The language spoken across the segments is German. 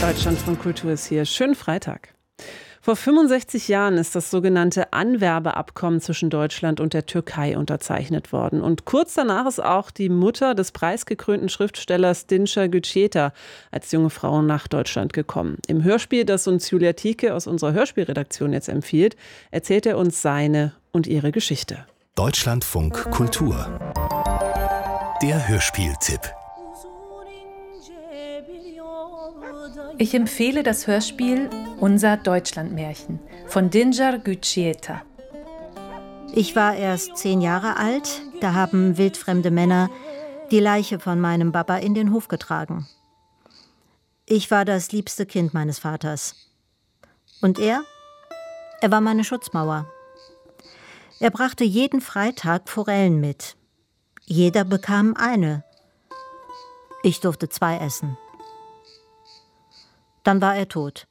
Deutschlandfunk Kultur ist hier. Schönen Freitag. Vor 65 Jahren ist das sogenannte Anwerbeabkommen zwischen Deutschland und der Türkei unterzeichnet worden. Und kurz danach ist auch die Mutter des preisgekrönten Schriftstellers Dinçer Güceta als junge Frau nach Deutschland gekommen. Im Hörspiel, das uns Julia Thieke aus unserer Hörspielredaktion jetzt empfiehlt, erzählt er uns seine und ihre Geschichte. Deutschlandfunk Kultur. Der Hörspieltipp. Ich empfehle das Hörspiel Unser Deutschlandmärchen von Dinçer Güceta. Ich war erst 10 Jahre alt, da haben wildfremde Männer die Leiche von meinem Papa in den Hof getragen. Ich war das liebste Kind meines Vaters. Und er war meine Schutzmauer. Er brachte jeden Freitag Forellen mit. Jeder bekam eine. Ich durfte 2 essen. Dann war er tot.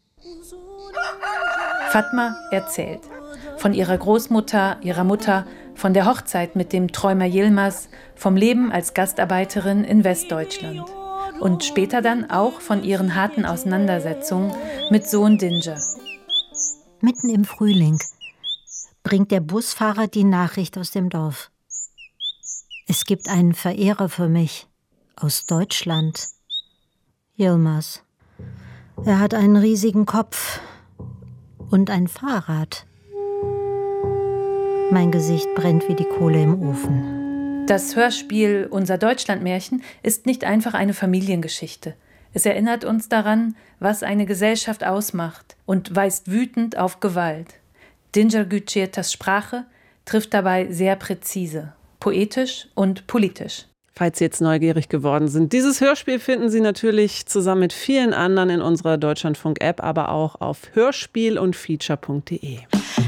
Fatma erzählt von ihrer Großmutter, ihrer Mutter, von der Hochzeit mit dem Träumer Yilmaz, vom Leben als Gastarbeiterin in Westdeutschland und später dann auch von ihren harten Auseinandersetzungen mit Sohn Dinçer. Mitten im Frühling bringt der Busfahrer die Nachricht aus dem Dorf. Es gibt einen Verehrer für mich aus Deutschland. Yilmaz. Er hat einen riesigen Kopf und ein Fahrrad. Mein Gesicht brennt wie die Kohle im Ofen. Das Hörspiel Unser Deutschlandmärchen ist nicht einfach eine Familiengeschichte. Es erinnert uns daran, was eine Gesellschaft ausmacht und weist wütend auf Gewalt. Dinçer Gücetas Sprache trifft dabei sehr präzise, poetisch und politisch. Falls Sie jetzt neugierig geworden sind, dieses Hörspiel finden Sie natürlich zusammen mit vielen anderen in unserer Deutschlandfunk-App, aber auch auf hörspiel- und feature.de.